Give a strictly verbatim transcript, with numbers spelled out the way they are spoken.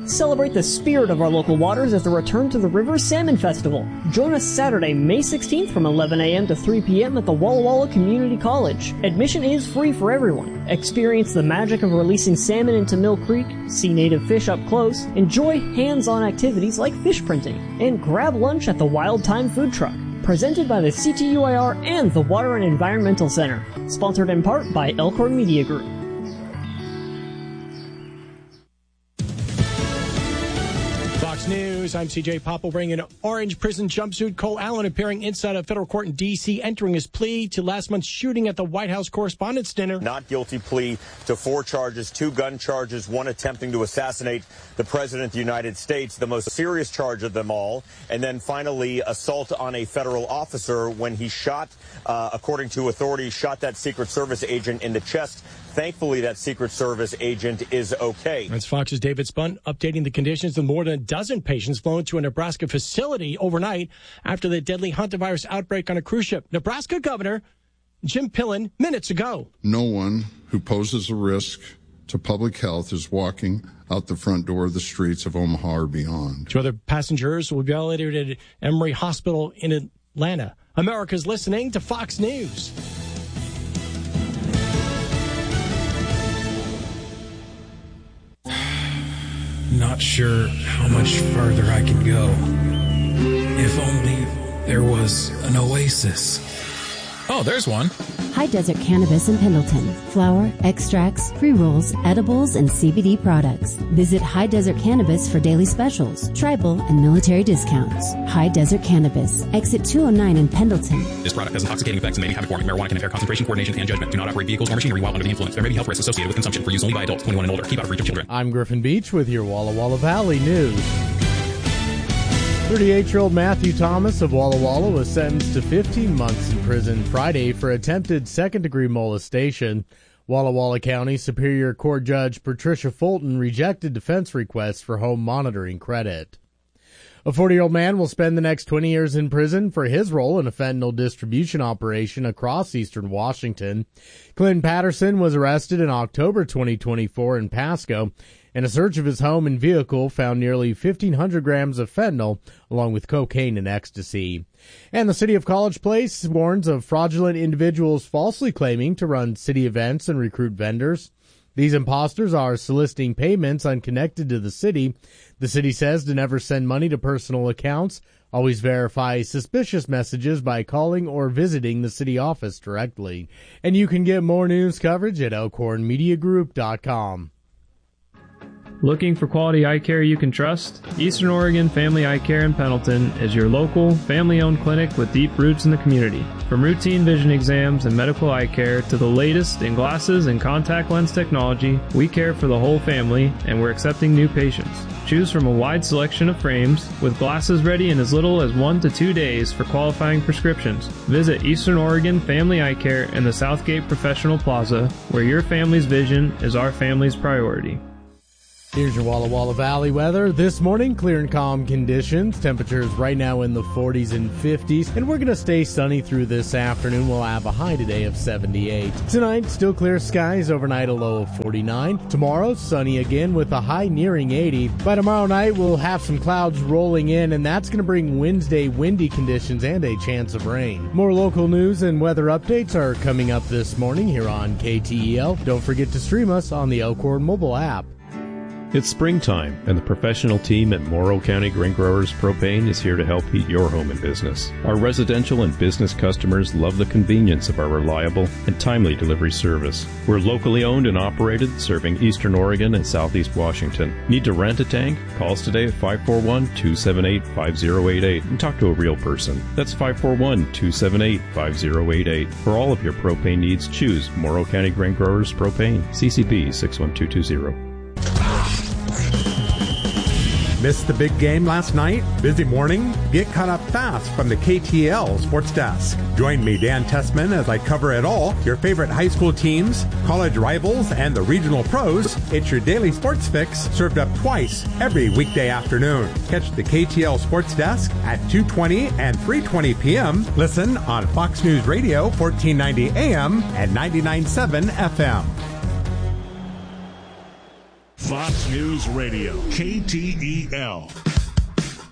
Celebrate the spirit of our local waters at the Return to the River Salmon Festival. Join us Saturday, May sixteenth from eleven a.m. to three p.m. at the Walla Walla Community College. Admission is free for everyone. Experience the magic of releasing salmon into Mill Creek, see native fish up close, enjoy hands-on activities like fish printing, and grab lunch at the Wild Time Food Truck. Presented by the C T U I R and the Water and Environmental Center. Sponsored in part by Elkhorn Media Group. News. I'm C J Popple bringing an orange prison jumpsuit. Cole Allen appearing inside a federal court in D C, entering his plea to last month's shooting at the White House Correspondents' Dinner. Not guilty plea to four charges, two gun charges, one attempting to assassinate the President of the United States, the most serious charge of them all. And then finally, assault on a federal officer when he shot, uh, according to authorities, shot that Secret Service agent in the chest. Thankfully, that Secret Service agent is okay. That's Fox's David Spunt updating the conditions of more than a dozen patients flown to a Nebraska facility overnight after the deadly hantavirus outbreak on a cruise ship. Nebraska Governor Jim Pillen minutes ago. No one who poses a risk to public health is walking out the front door of the streets of Omaha or beyond. Two other passengers will be elevated at Emory Hospital in Atlanta. America's listening to Fox News. Not sure how much further I can go. If only there was an oasis. Oh, there's one. High Desert Cannabis in Pendleton. Flower, extracts, pre-rolls, edibles, and C B D products. Visit High Desert Cannabis for daily specials, tribal, and military discounts. High Desert Cannabis. Exit two oh nine in Pendleton. This product has intoxicating effects and may be habit-forming. Marijuana can impair concentration, coordination, and judgment. Do not operate vehicles or machinery while under the influence. There may be health risks associated with consumption. For use only by adults twenty-one and older. Keep out of reach of children. I'm Griffin Beach with your Walla Walla Valley News. thirty-eight-year-old Matthew Thomas of Walla Walla was sentenced to fifteen months in prison Friday for attempted second-degree molestation. Walla Walla County Superior Court Judge Patricia Fulton rejected defense requests for home monitoring credit. A forty-year-old man will spend the next twenty years in prison for his role in a fentanyl distribution operation across eastern Washington. Clinton Patterson was arrested in October twenty twenty-four in Pasco, and a search of his home and vehicle found nearly fifteen hundred grams of fentanyl, along with cocaine and ecstasy. And the city of College Place warns of fraudulent individuals falsely claiming to run city events and recruit vendors. These imposters are soliciting payments unconnected to the city. The city says to never send money to personal accounts. Always verify suspicious messages by calling or visiting the city office directly. And you can get more news coverage at elkhorn media group dot com. Looking for quality eye care you can trust? Eastern Oregon Family Eye Care in Pendleton is your local, family-owned clinic with deep roots in the community. From routine vision exams and medical eye care to the latest in glasses and contact lens technology, we care for the whole family, and we're accepting new patients. Choose from a wide selection of frames, with glasses ready in as little as one to two days for qualifying prescriptions. Visit Eastern Oregon Family Eye Care in the Southgate Professional Plaza, where your family's vision is our family's priority. Here's your Walla Walla Valley weather. This morning, clear and calm conditions. Temperatures right now in the forties and fifties. And we're going to stay sunny through this afternoon. We'll have a high today of seventy-eight. Tonight, still clear skies. Overnight, a low of forty-nine. Tomorrow, sunny again with a high nearing eighty. By tomorrow night, we'll have some clouds rolling in, and that's going to bring Wednesday windy conditions and a chance of rain. More local news and weather updates are coming up this morning here on K T E L. Don't forget to stream us on the Elkhorn mobile app. It's springtime, and the professional team at Morrow County Grain Growers Propane is here to help heat your home and business. Our residential and business customers love the convenience of our reliable and timely delivery service. We're locally owned and operated, serving Eastern Oregon and Southeast Washington. Need to rent a tank? Call us today at five four one, two seven eight, five zero eight eight and talk to a real person. That's five four one, two seven eight, five zero eight eight. For all of your propane needs, choose Morrow County Grain Growers Propane, C C P six one two two zero. Missed the big game last night? Busy morning? Get caught up fast from the K T L Sports Desk. Join me, Dan Tessman, as I cover it all. Your favorite high school teams, college rivals, and the regional pros. It's your daily sports fix, served up twice every weekday afternoon. Catch the K T L Sports Desk at two twenty and three twenty p.m. Listen on Fox News Radio, fourteen ninety A M and ninety-nine point seven F M. Fox News Radio, K T E L.